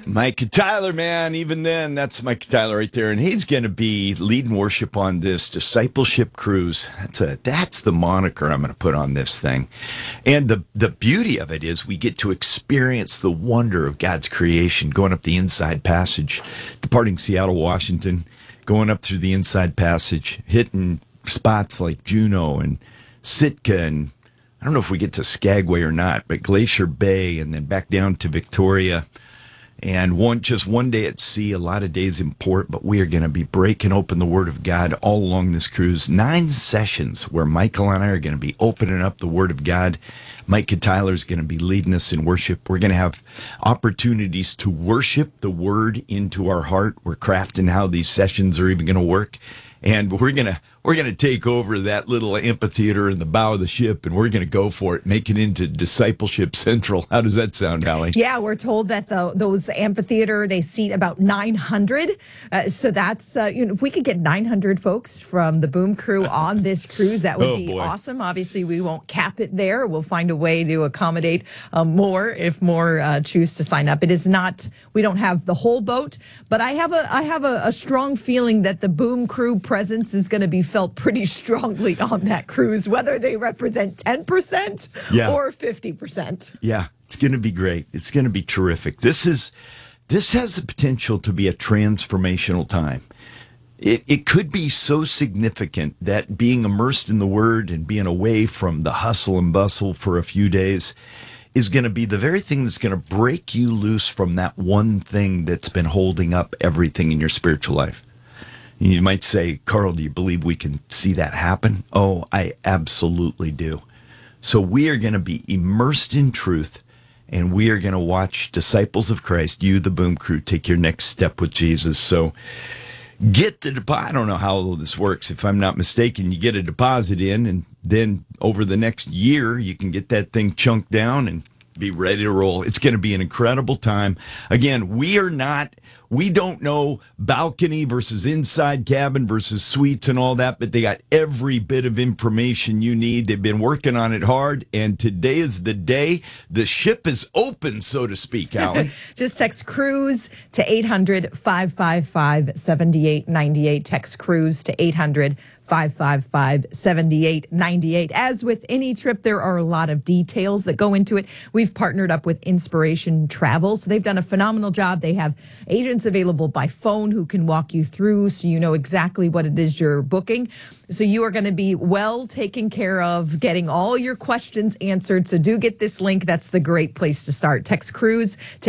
Mike Tyler, man, even then, that's Mike Tyler right there. And he's going to be leading worship on this discipleship cruise. That's the moniker I'm going to put on this thing. And the beauty of it is we get to experience the wonder of God's creation, going up the Inside Passage, departing Seattle, Washington, going up through the Inside Passage, hitting spots like Juneau and Sitka, and I don't know if we get to Skagway or not, but Glacier Bay, and then back down to Victoria. And just one day at sea, a lot of days in port, but we are going to be breaking open the Word of God all along this cruise. 9 sessions where Michael and I are going to be opening up the Word of God. Mike Tyler is going to be leading us in worship. We're going to have opportunities to worship the Word into our heart. We're crafting how these sessions are even going to work. And we're gonna take over that little amphitheater in the bow of the ship, and we're gonna go for it, make it into Discipleship Central. How does that sound, Hallie? Yeah, we're told that those amphitheater, they seat about 900. So that's if we could get 900 folks from the Boom Crew on this cruise, that would be awesome. Obviously, we won't cap it there. We'll find a way to accommodate more if more choose to sign up. It is not. We don't have the whole boat, but I have a strong feeling that the Boom Crew presence is going to be felt pretty strongly on that cruise, whether they represent 10% or 50%. Yeah, it's going to be great. It's going to be terrific. This has the potential to be a transformational time. It could be so significant that being immersed in the Word and being away from the hustle and bustle for a few days is going to be the very thing that's going to break you loose from that one thing that's been holding up everything in your spiritual life. You might say, Carl, do you believe we can see that happen? Oh, I absolutely do. So we are going to be immersed in truth, and we are going to watch disciples of Christ, you, the Boom Crew, take your next step with Jesus. So get the deposit. I don't know how this works. If I'm not mistaken, you get a deposit in, and then over the next year, you can get that thing chunked down and be ready to roll. It's going to be an incredible time. Again, we don't know balcony versus inside cabin versus suites and all that, but they got every bit of information you need. They've been working on it hard, and today is the day. The ship is open, so to speak, Alan. Just text CRUISE to 800-555-7898. Text CRUISE to 800-555-7898. As with any trip, there are a lot of details that go into it. We've partnered up with Inspiration Travel, so they've done a phenomenal job. They have agents available by phone who can walk you through so you know exactly what it is you're booking. So you are going to be well taken care of, getting all your questions answered. So do get this link. That's the great place to start. Text CRUISE to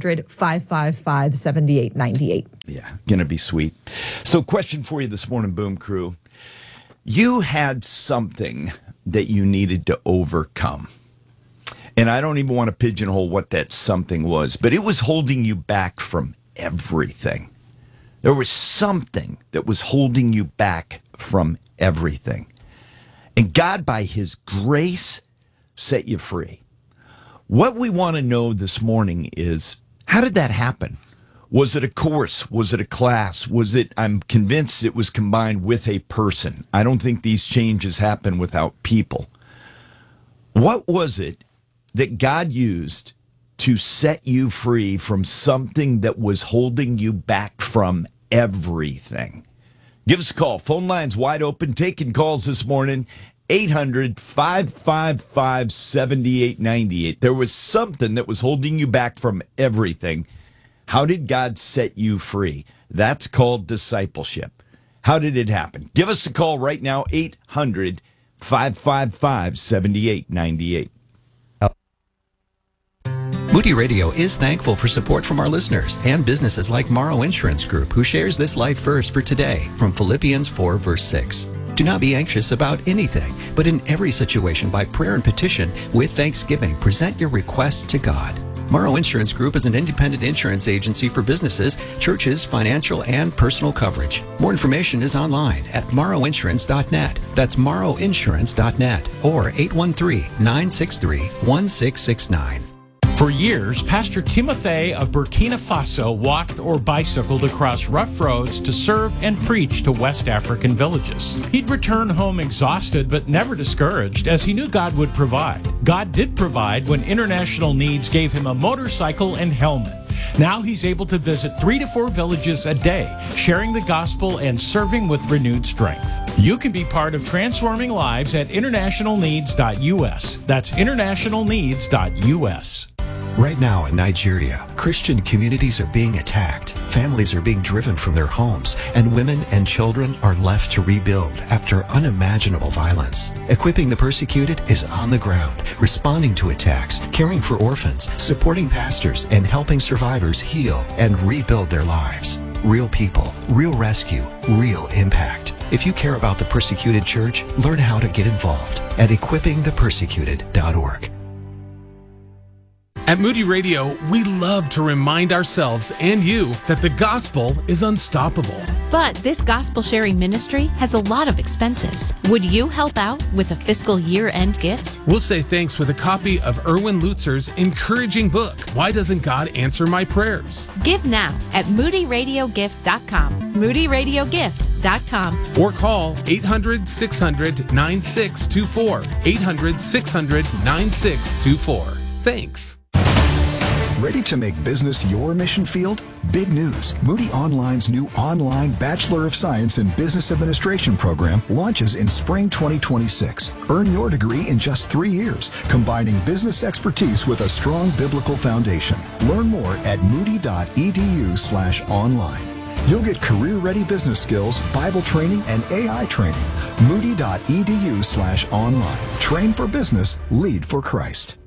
800-555-7898. Yeah, going to be sweet. So question for you this morning, Boom Crew. You had something that you needed to overcome. And I don't even want to pigeonhole what that something was, but it was holding you back from everything. There was something that was holding you back from everything. And God, by His grace, set you free. What we want to know this morning is, how did that happen? Was it a course? Was it a class? I'm convinced it was combined with a person. I don't think these changes happen without people. What was it that God used to set you free from something that was holding you back from everything? Give us a call. Phone lines wide open. Taking calls this morning. 800-555-7898. There was something that was holding you back from everything. How did God set you free? That's called discipleship. How did it happen? Give us a call right now, 800-555-7898. Moody Radio is thankful for support from our listeners and businesses like Morrow Insurance Group, who shares this life verse for today from Philippians 4, verse 6. Do not be anxious about anything, but in every situation by prayer and petition, with thanksgiving, present your requests to God. Morrow Insurance Group is an independent insurance agency for businesses, churches, financial, and personal coverage. More information is online at morrowinsurance.net. That's morrowinsurance.net or 813-963-1669. For years, Pastor Timothy of Burkina Faso walked or bicycled across rough roads to serve and preach to West African villages. He'd return home exhausted but never discouraged, as he knew God would provide. God did provide when international needs gave him a motorcycle and helmet. Now he's able to visit 3 to 4 villages a day, sharing the gospel and serving with renewed strength. You can be part of transforming lives at internationalneeds.us. That's internationalneeds.us. Right now in Nigeria, Christian communities are being attacked, families are being driven from their homes, and women and children are left to rebuild after unimaginable violence. Equipping the Persecuted is on the ground, responding to attacks, caring for orphans, supporting pastors, and helping survivors heal and rebuild their lives. Real people, real rescue, real impact. If you care about the persecuted church, learn how to get involved at equippingthepersecuted.org. At Moody Radio, we love to remind ourselves and you that the gospel is unstoppable. But this gospel sharing ministry has a lot of expenses. Would you help out with a fiscal year-end gift? We'll say thanks with a copy of Erwin Lutzer's encouraging book, Why Doesn't God Answer My Prayers? Give now at moodyradiogift.com. moodyradiogift.com. Or call 800-600-9624. 800-600-9624. Thanks. Ready to make business your mission field? Big news. Moody Online's new online Bachelor of Science in Business Administration program launches in spring 2026. Earn your degree in just 3 years, combining business expertise with a strong biblical foundation. Learn more at moody.edu/online. You'll get career-ready business skills, Bible training, and AI training. Moody.edu/online. Train for business, lead for Christ.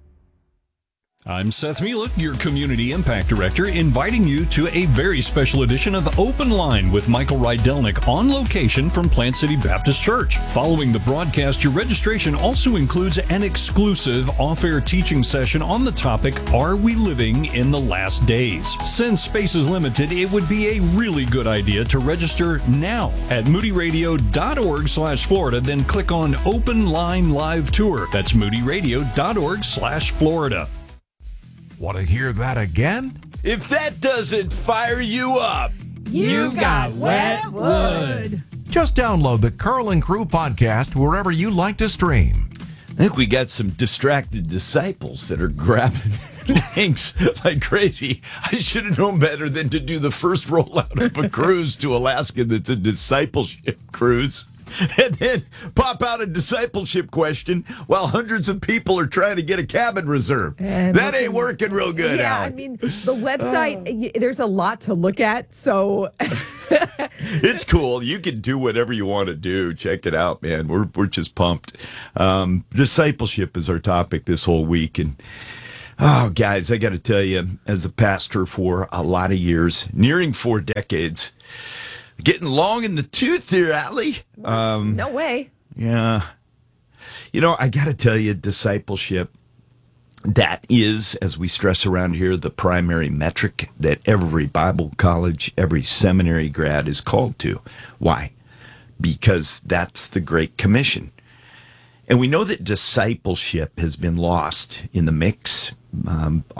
I'm Seth Mielek, your Community Impact Director, inviting you to a very special edition of Open Line with Michael Rydelnik on location from Plant City Baptist Church. Following the broadcast, your registration also includes an exclusive off-air teaching session on the topic, Are We Living in the Last Days? Since space is limited, it would be a really good idea to register now at moodyradio.org/Florida, then click on Open Line Live Tour. That's moodyradio.org/Florida. Want to hear that again? If that doesn't fire you up, you got wet wood. Just download the Curl and Crew podcast wherever you like to stream. I think we got some distracted disciples that are grabbing links like crazy. I should have known better than to do the first rollout of a cruise to Alaska that's a discipleship cruise. And then pop out a discipleship question while hundreds of people are trying to get a cabin reserved. That ain't working real good, Yeah, Alec. I mean, the website, there's a lot to look at, so... It's cool. You can do whatever you want to do. Check it out, man. We're just pumped. Discipleship is our topic this whole week. And, oh, guys, I got to tell you, as a pastor for a lot of years, nearing 4 decades... Getting long in the tooth here, Allie. No way. Yeah. You know, I got to tell you, discipleship, that is, as we stress around here, the primary metric that every Bible college, every seminary grad is called to. Why? Because that's the Great Commission. And we know that discipleship has been lost in the mix.